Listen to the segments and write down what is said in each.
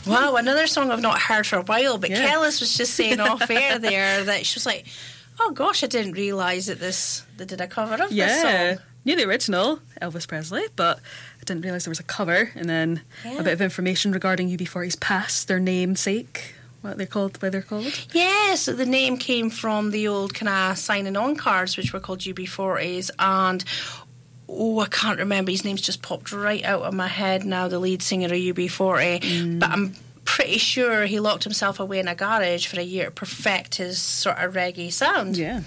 Wow, another song I've not heard for a while, but Kellis was just saying off air there that she was like, oh gosh, I didn't realise that they did a cover of this song. Knew the original, Elvis Presley, but I didn't realise there was a cover. And then a bit of information regarding UB40's past, their namesake, what they're called. Yeah, so the name came from the old kind of signing on cards, which were called UB40s, and I can't remember, his name's just popped right out of my head now, the lead singer of UB40, but I'm pretty sure he locked himself away in a garage for a year to perfect his sort of reggae sound. Yeah.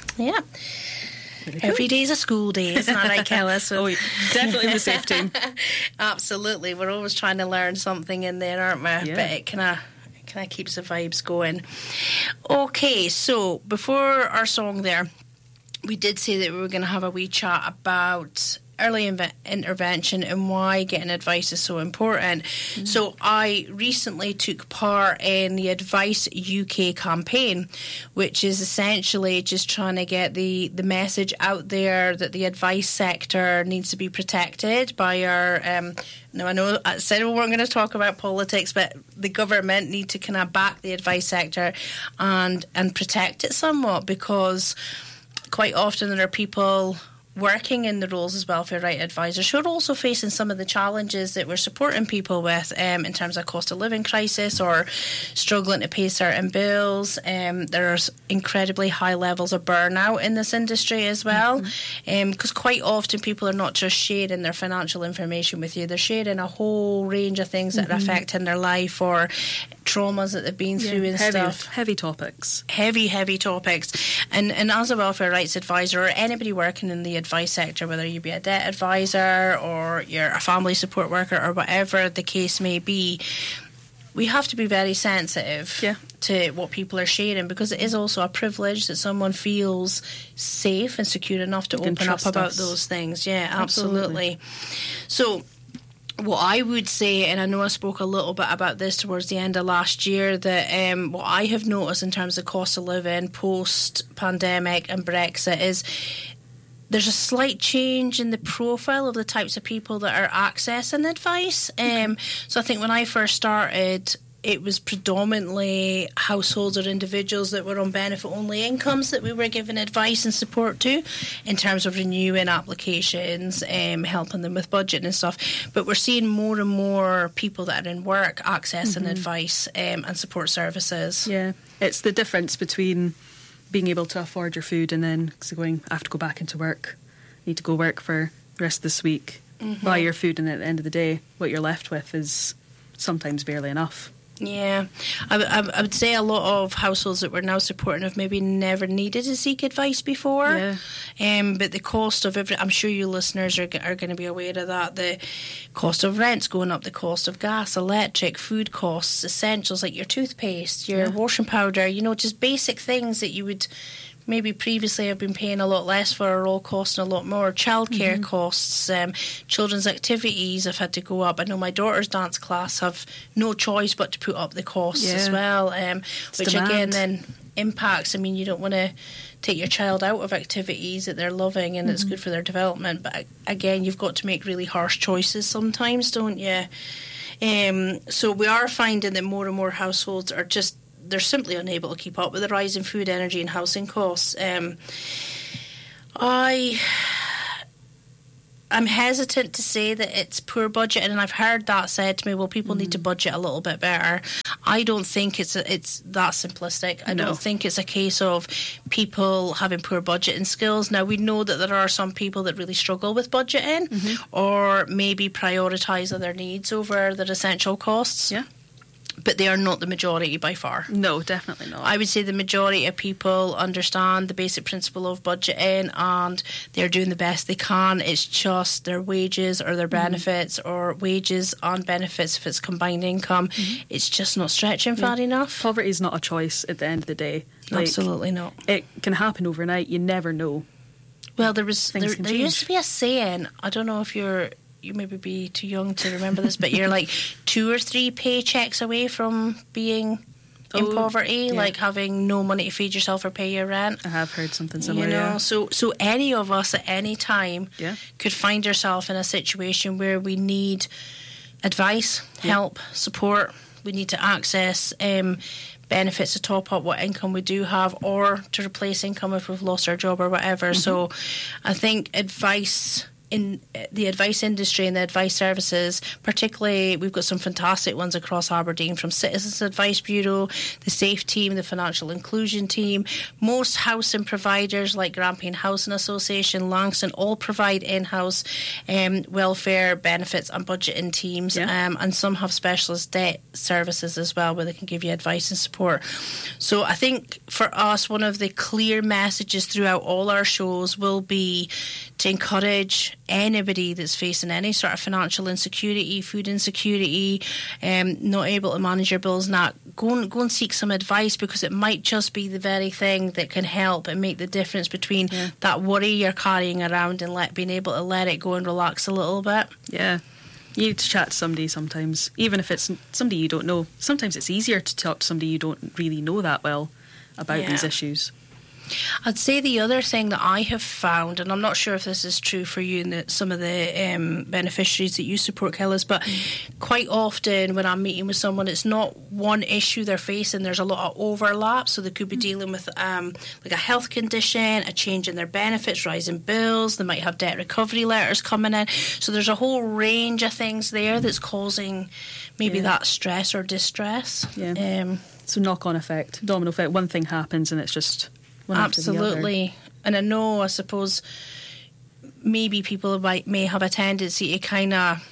Really cool. Every day's a school day, isn't that right, Kellis? Oh, definitely the safe team. Absolutely. We're always trying to learn something in there, aren't we? Yeah. But it kind of keeps the vibes going. Okay, so before our song there, we did say that we were going to have a wee chat about early intervention and why getting advice is so important. So I recently took part in the Advice UK campaign, which is essentially just trying to get the message out there that the advice sector needs to be protected by our now, I know I said we weren't going to talk about politics, but the government need to kind of back the advice sector and protect it somewhat, because quite often there are people working in the roles as welfare right advisors who are also facing some of the challenges that we're supporting people with in terms of cost of living crisis or struggling to pay certain bills. There's incredibly high levels of burnout in this industry as well, because quite often people are not just sharing their financial information with you, they're sharing a whole range of things that are affecting their life or traumas that they've been through and stuff. Heavy topics. Heavy topics. And as a welfare rights advisor or anybody working in the advice sector, whether you be a debt advisor or you're a family support worker or whatever the case may be, we have to be very sensitive to what people are sharing, because it is also a privilege that someone feels safe and secure enough to open up about those things. Yeah, absolutely. So what I would say, and I know I spoke a little bit about this towards the end of last year, that what I have noticed in terms of cost of living post-pandemic and Brexit is there's a slight change in the profile of the types of people that are accessing advice. So I think when I first started, it was predominantly households or individuals that were on benefit-only incomes that we were giving advice and support to in terms of renewing applications, helping them with budgeting and stuff. But we're seeing more and more people that are in work accessing advice and support services. Yeah, it's the difference between being able to afford your food and then going, I have to go back into work, need to go work for the rest of this week, buy your food, and at the end of the day, what you're left with is sometimes barely enough. Yeah, I would say a lot of households that we're now supporting have maybe never needed to seek advice before. But the cost of I'm sure you listeners are going to be aware of that. The cost of rent's going up, the cost of gas, electric, food costs, essentials like your toothpaste, your washing powder, just basic things that you would maybe previously have been paying a lot less for are all costing a lot more. Childcare costs, children's activities have had to go up. I know my daughter's dance class have no choice but to put up the costs as well, which again then impacts. I mean, you don't want to take your child out of activities that they're loving and it's good for their development, but again, you've got to make really harsh choices sometimes, don't you? So we are finding that more and more households are just they're simply unable to keep up with the rise in food, energy and housing costs. I'm hesitant to say that it's poor budgeting, and I've heard that said to me, well, people need to budget a little bit better. I don't think it's that simplistic. I don't think it's a case of people having poor budgeting skills. Now, we know that there are some people that really struggle with budgeting or maybe prioritise other needs over their essential costs. Yeah. But they are not the majority by far. No, definitely not. I would say the majority of people understand the basic principle of budgeting and they're doing the best they can. It's just their wages or their benefits or wages on benefits if it's combined income. It's just not stretching far enough. Poverty is not a choice at the end of the day. Absolutely not. It can happen overnight. You never know. Well, there used to be a saying, I don't know if you maybe be too young to remember this, but you're like 2 or 3 paychecks away from being in poverty, like having no money to feed yourself or pay your rent. I have heard something similar. So any of us at any time could find ourselves in a situation where we need advice, help, support, we need to access benefits to top up what income we do have, or to replace income if we've lost our job or whatever. So I think advice in the advice industry and the advice services, particularly, we've got some fantastic ones across Aberdeen, from Citizens Advice Bureau, the SAFE team, the Financial Inclusion team. Most housing providers like Grampian Housing Association, Langston, all provide in-house welfare benefits and budgeting teams, and some have specialist debt services as well, where they can give you advice and support. So I think for us, one of the clear messages throughout all our shows will be to encourage anybody that's facing any sort of financial insecurity, food insecurity, not able to manage your bills, go and seek some advice, because it might just be the very thing that can help and make the difference between that worry you're carrying around and being able to let it go and relax a little bit. Yeah. You need to chat to somebody sometimes, even if it's somebody you don't know. Sometimes it's easier to talk to somebody you don't really know that well about these issues. I'd say the other thing that I have found, and I'm not sure if this is true for you and some of the beneficiaries that you support, Kellis, but quite often when I'm meeting with someone, it's not one issue they're facing. There's a lot of overlap. So they could be dealing with like a health condition, a change in their benefits, rising bills. They might have debt recovery letters coming in. So there's a whole range of things there that's causing maybe that stress or distress. Yeah. So knock-on effect, domino effect. One thing happens and it's just... Absolutely. And I suppose maybe people may have a tendency to kind of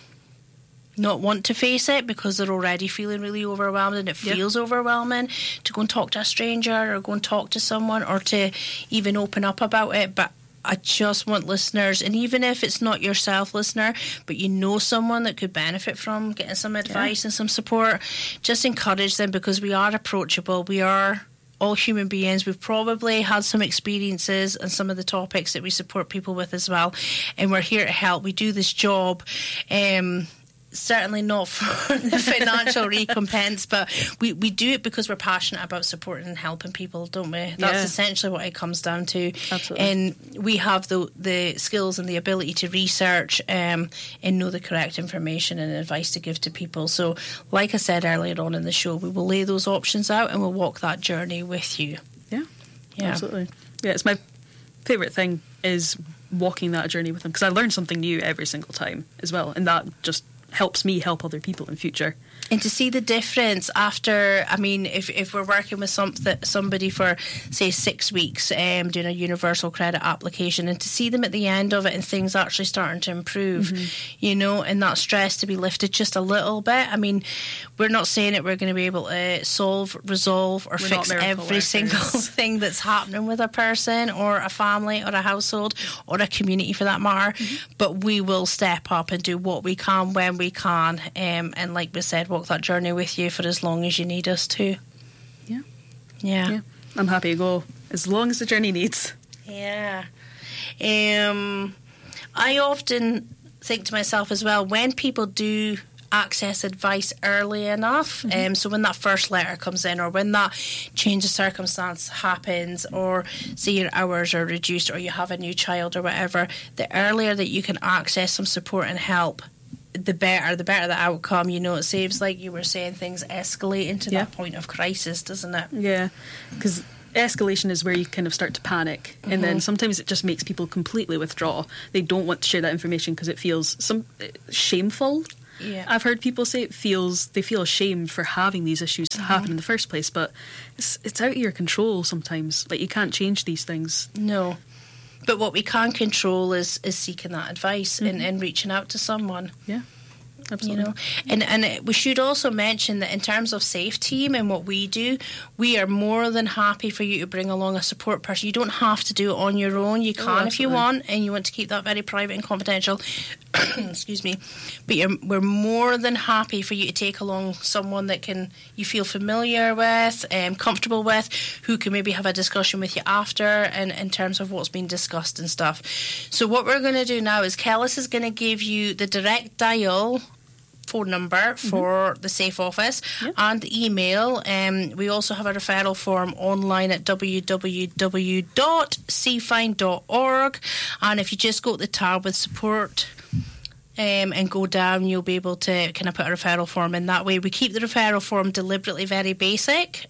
not want to face it because they're already feeling really overwhelmed, and it feels overwhelming to go and talk to a stranger or go and talk to someone or to even open up about it. But I just want listeners, and even if it's not yourself, listener, but you know someone that could benefit from getting some advice and some support, just encourage them, because we are approachable. We are all human beings. We've probably had some experiences and some of the topics that we support people with as well, and we're here to help. We do this job certainly not for the financial recompense, but we do it because we're passionate about supporting and helping people, don't we? That's essentially what it comes down to. Absolutely. And we have the skills and the ability to research and know the correct information and advice to give to people. So like I said earlier on in the show, we will lay those options out and we'll walk that journey with you. Yeah. Absolutely. Yeah, it's my favourite thing is walking that journey with them, because I learn something new every single time as well, and that just helps me help other people in future. And to see the difference after, I mean, if we're working with somebody for, say, 6 weeks, doing a universal credit application, and to see them at the end of it and things actually starting to improve, you know, and that stress to be lifted just a little bit. I mean, we're not saying that we're going to be able to resolve, or fix every single thing that's happening with a person or a family or a household or a community for that matter, but we will step up and do what we can when we can, and like we said, walk that journey with you for as long as you need us to. Yeah. I'm happy to go as long as the journey needs. I often think to myself as well, when people do access advice early enough, so when that first letter comes in, or when that change of circumstance happens, or say your hours are reduced or you have a new child or whatever, the earlier that you can access some support and help, the better the outcome. You know, it saves, like you were saying, things escalating to that point of crisis, doesn't it? Yeah, because escalation is where you kind of start to panic, and then sometimes it just makes people completely withdraw. They don't want to share that information because it feels shameful. Yeah. I've heard people say they feel ashamed for having these issues happen in the first place, but it's out of your control sometimes. Like, you can't change these things. No. But what we can control is seeking that advice and reaching out to someone. Yeah, absolutely. You know, and we should also mention that in terms of SAFE Team and what we do, we are more than happy for you to bring along a support person. You don't have to do it on your own. You can if you want, and you want to keep that very private and confidential. Excuse me. But we're more than happy for you to take along someone that you feel familiar with, comfortable with, who can maybe have a discussion with you after, and in terms of what's been discussed and stuff. So what we're going to do now is Kellis is going to give you the direct dial phone number for the SAFE office and the email. We also have a referral form online at www.cfind.org, and if you just go to the tab with support and go down, you'll be able to kind of put a referral form in that way. We keep the referral form deliberately very basic.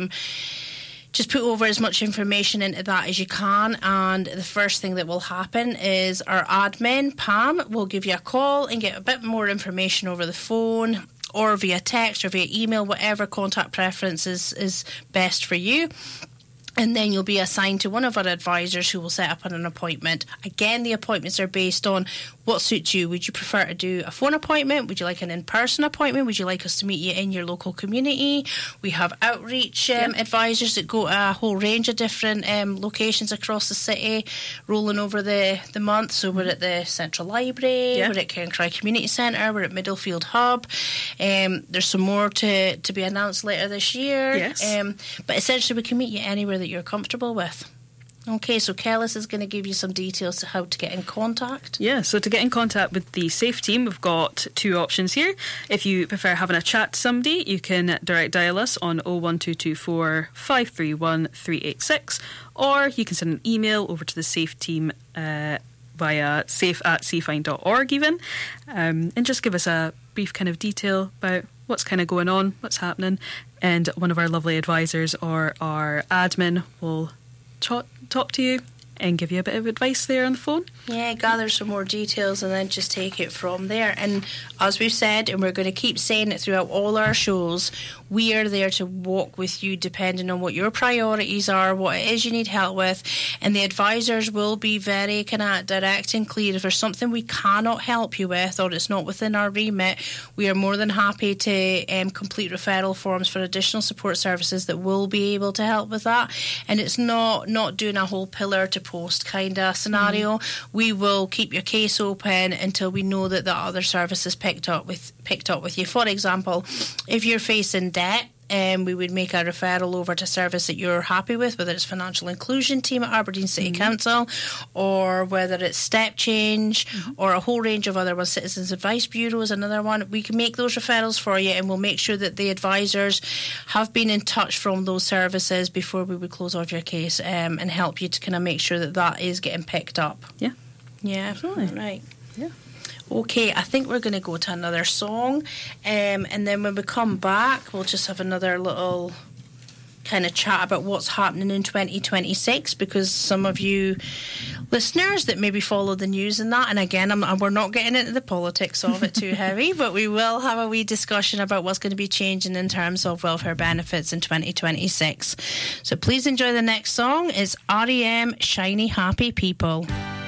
Just put over as much information into that as you can, and the first thing that will happen is our admin, Pam, will give you a call and get a bit more information over the phone or via text or via email, whatever contact preference is best for you. And then you'll be assigned to one of our advisors who will set up an appointment. Again, the appointments are based on what suits you. Would you prefer to do a phone appointment? Would you like an in-person appointment? Would you like us to meet you in your local community? We have outreach advisors that go to a whole range of different locations across the city, rolling over the month. So we're at the Central Library, we're at Cairncry Community Centre, we're at Middlefield Hub. There's some more to be announced later this year. Yes. But essentially we can meet you anywhere that you're comfortable with. Okay, so Kellis is going to give you some details to how to get in contact. Yeah, so to get in contact with the SAFE team, we've got two options here. If you prefer having a chat to somebody, you can direct dial us on 01224 531 386, or you can send an email over to the SAFE team via safe@cfind.org even, and just give us a brief kind of detail about what's kind of going on, what's happening, and one of our lovely advisors or our admin will talk to you and give you a bit of advice there on the phone. Yeah, gather some more details and then just take it from there. And as we've said, and we're going to keep saying it throughout all our shows, we are there to walk with you depending on what your priorities are, what it is you need help with, and the advisors will be very kind of direct and clear. If there's something we cannot help you with or it's not within our remit, we are more than happy to complete referral forms for additional support services that will be able to help with that. And it's not doing a whole pillar to post kind of scenario. We will keep your case open until we know that the other services picked up with you. For example, if you're facing debt, we would make a referral over to service that you're happy with, whether it's financial inclusion team at Aberdeen City Council, or whether it's Step Change, or a whole range of other ones. Citizens Advice Bureau is another one. We can make those referrals for you, and we'll make sure that the advisors have been in touch from those services before we would close off your case, and help you to kind of make sure that that is getting picked up. Yeah, absolutely. Right. Yeah. Okay, I think we're going to go to another song, and then when we come back, we'll just have another little kind of chat about what's happening in 2026, because some of you listeners that maybe follow the news and that, and again, we're not getting into the politics of it too heavy, but we will have a wee discussion about what's going to be changing in terms of welfare benefits in 2026. So please enjoy the next song. It's REM, Shiny Happy People.